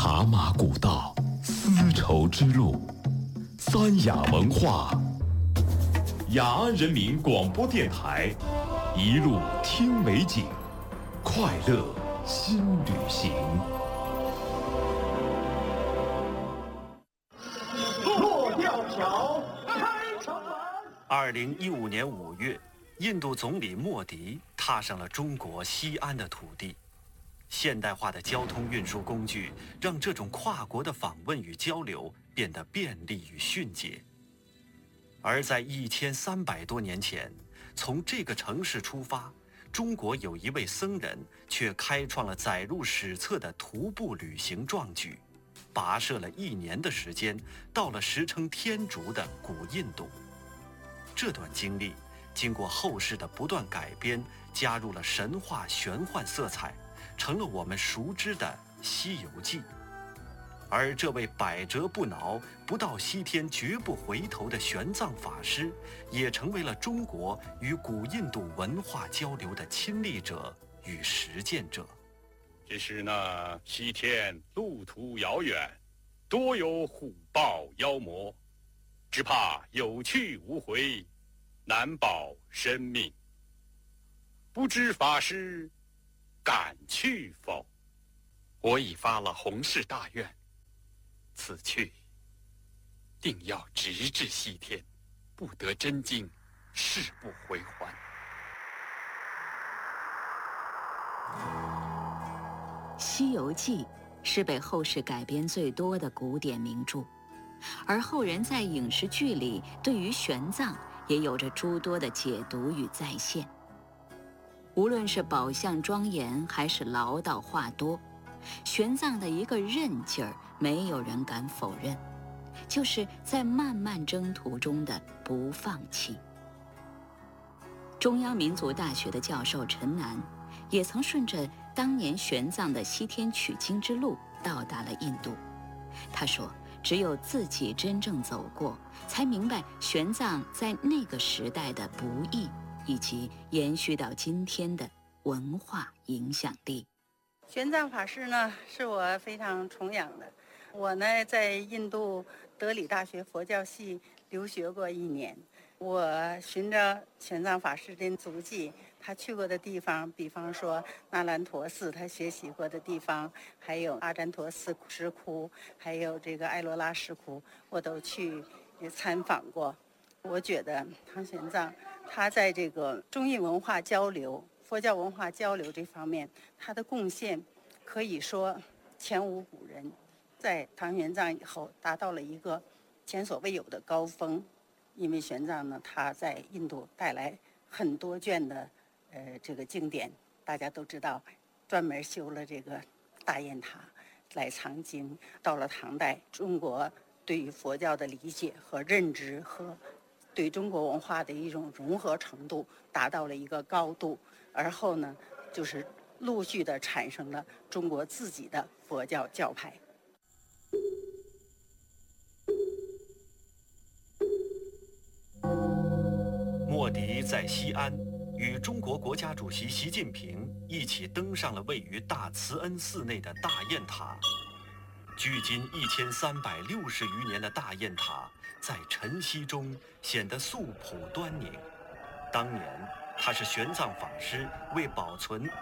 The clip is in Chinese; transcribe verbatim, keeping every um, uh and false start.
茶马古道，丝绸之路，三雅文化。雅安人民广播电台，一路听美景，快乐新旅行。 过吊桥，开城门。 二零一五年五月，印度总理莫迪踏上了中国西安的土地。现代化的交通运输工具让这种跨国的访问与交流变得便利与迅捷。而在一千三百多年前，从这个城市出发，中国有一位僧人却开创了载入史册的徒步旅行壮举，跋涉了一年的时间，到了时称天竺的古印度。这段经历经过后世的不断改编，加入了神话玄幻色彩，成了我们熟知的《西游记》。而这位百折不挠、不到西天绝不回头的玄奘法师，也成为了中国与古印度文化交流的亲历者与实践者。 只是那西天路途遥远，多有虎豹妖魔，只怕有去无回，难保生命。不知法师敢去否？ 我已发了弘誓大愿，此去定要直至西天，不得真经，誓不回还。 《西游记》是被后世改编最多的古典名著，而后人在影视剧里对于玄奘也有着诸多的解读与再现。无论是宝相庄严还是唠叨话多，玄奘的一个韧劲儿，没有人敢否认，就是在漫漫征途中的不放弃。中央民族大学的教授陈南也曾顺着当年玄奘的西天取经之路到达了印度。他说，只有自己真正走过，才明白玄奘在那个时代的不易，以及延续到今天的文化影响力。 玄奘法师呢，是我非常崇仰的。我呢，在印度德里大学佛教系留学过一年。我循着玄奘法师的足迹，他去过的地方，比方说那兰陀寺，他学习过的地方，还有阿占陀寺石窟，还有这个艾罗拉石窟，我都去参访过。我觉得唐玄奘他在这个中印文化交流、佛教文化交流这方面，他的贡献可以说前无古人，在唐玄奘以后达到了一个前所未有的高峰。因为玄奘呢，他在印度带来很多卷的呃这个经典，大家都知道，专门修了这个大雁塔来藏经。到了唐代，中国对于佛教的理解和认知和对中国文化的一种融合程度达到了一个高度，而后呢，就是陆续的产生了中国自己的佛教教派。 莫迪在西安与中国国家主席习近平一起登上了位于大慈恩寺内的大雁塔。距今一千三百六十余年的大雁塔，在晨曦中显得素朴端宁。当年，它是玄奘法师为保存